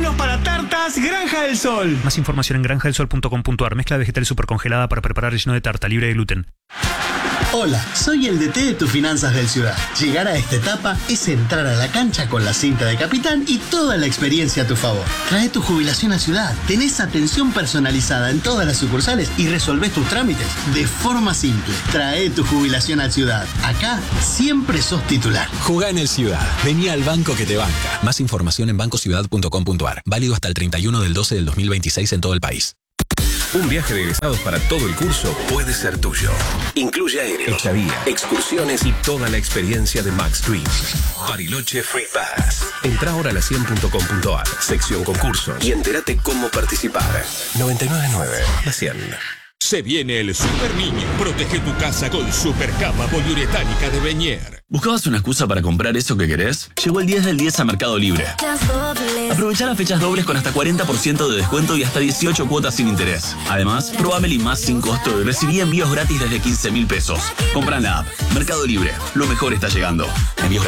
Ingredientes para tartas Granja del Sol. Más información en granjadelsol.com.ar. Mezcla vegetal supercongelada para preparar relleno de tarta libre de gluten. Hola, soy el DT de tus finanzas del Ciudad. Llegar a esta etapa es entrar a la cancha con la cinta de capitán y toda la experiencia a tu favor. Trae tu jubilación a Ciudad, tenés atención personalizada en todas las sucursales y resolvés tus trámites de forma simple. Trae tu jubilación a Ciudad. Acá siempre sos titular. Jugá en el Ciudad. Vení al banco que te banca. Más información en bancociudad.com.ar. Válido hasta el 31 del 12 del 2026 en todo el país. Un viaje de egresados para todo el curso puede ser tuyo. Incluye aéreo, estadía, excursiones y toda la experiencia de Max Dream. Bariloche Free Pass. Entrá ahora a la100.com.ar, sección concursos, y entérate cómo participar. 999 La 100. Se viene el Super Niño. Protege tu casa con Super Capa Poliuretánica de Beñer. ¿Buscabas una excusa para comprar eso que querés? Llegó el 10 del 10 a Mercado Libre. Aprovecha las fechas dobles con hasta 40% de descuento y hasta 18 cuotas sin interés. Además, probá Meli Más sin costo y recibí envíos gratis desde 15.000 pesos. Compra en la app. Mercado Libre. Lo mejor está llegando. Envíos gratis.